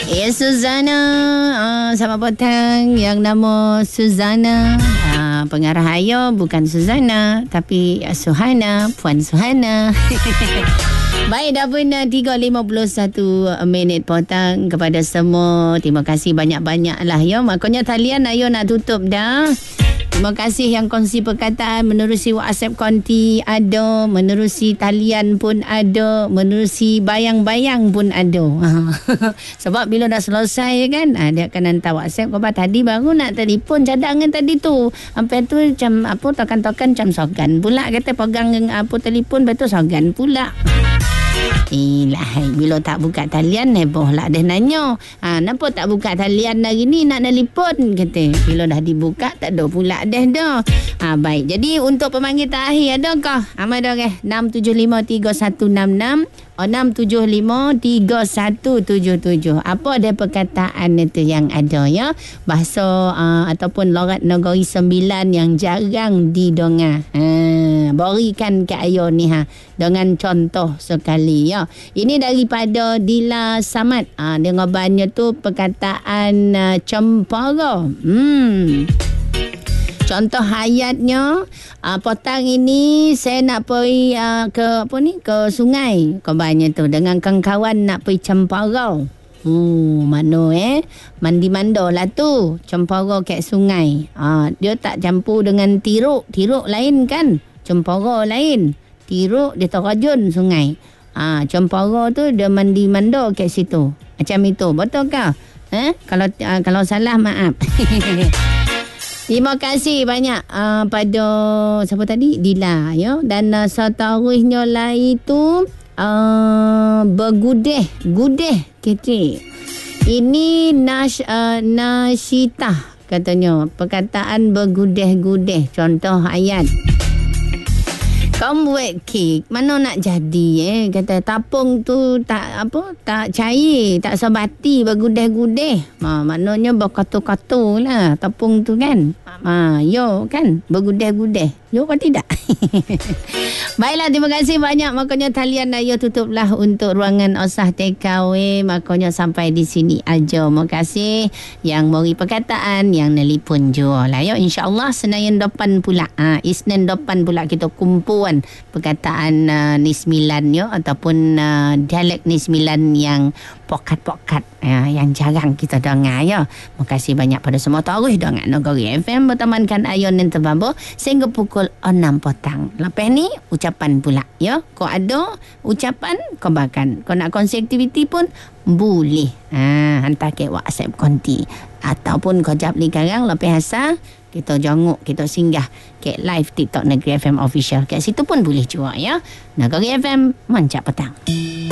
Suzana. Selamat petang. Yang nama Suzana. Pengarah Ayo bukan Suzana, tapi Suhana, Puan Suhana. Baik, dah pun 3.51 minit petang kepada semua. Terima kasih banyak-banyak lah ya. Makanya talian Ayo nak tutup dah. Terima kasih yang kongsi perkataan menerusi WhatsApp konti ada, menerusi talian pun ada, menerusi bayang-bayang pun ada. Sebab bila dah selesai kan, dia akan hantar WhatsApp kau tadi baru nak telefon cadangan tadi tu. Sampai tu macam apa tokan-tokan macam sogan pula kata pegang apa telefon betul sogan pula. Bila tak buka talian heboh lah dia nanya. Kenapa tak buka talian hari ni nak nelipon kata. Bila dah dibuka tak ada pula dah. Baik. Jadi untuk pemanggil terakhir adakah? Ada ke? 6753166 6753177. Apa dia perkataan itu yang ada ya? Bahasa ataupun logat negeri 9 yang jarang didengar. Berikan ke Ayo ni dengan contoh sekali ya. Ini daripada Dila Samad. Dia ngobannya tu perkataan cempara. Contoh ayatnya, petang ini saya nak pergi ke sungai. Kabarnya tu dengan kawan-kawan nak pergi cempara. Mana mandi-mando lah tu. Cempara kat sungai. Dia tak campur dengan tiruk. Tiruk lain kan? Cempara lain. Tiruk dia terajun sungai. Cempara tu dia mandi-mando kat situ. Macam itu. Betul ke? Kalau salah maaf. Terima kasih banyak pada siapa tadi? Dila ya. Dan seterusnya lain tu bergudeh kecil. Ini nasyitah katanya. Perkataan bergudeh-gudeh. Contoh ayat. Kau buat kek, mana nak jadi kata tapung tu tak cair, tak sebati, bergudeh-gudeh. Maknanya berkatu-katu lah tapung tu kan. Yo kan bergudeh-gudeh. Yo kan tidak. Baiklah, terima kasih banyak. Makanya talian Ayo tutuplah untuk ruangan Osah TKW. Makanya sampai di sini aja. Terima kasih yang beri perkataan, yang nelipon juga lah. Yo, insyaAllah Senayan depan pula. Isnin depan pula kita kumpul perkataan Nismilan ya, ataupun dialek Nismilan yang pokat-pokat yang jarang kita dengar ya. Terima kasih banyak pada semua. Terus dengar Negeri FM bertemankan Ayo dan Terbabo sehingga pukul 6 petang. Lepas ni ucapan pula ya. Kau ada ucapan kau bahkan. Kau nak kongsi aktiviti pun boleh. Hantar ke WhatsApp konti ataupun kau jawab ni sekarang lepas asal kita jenguk, kita singgah ke live TikTok Negeri FM Official. Kat situ pun boleh juga ya. Negeri FM Mancap Petang.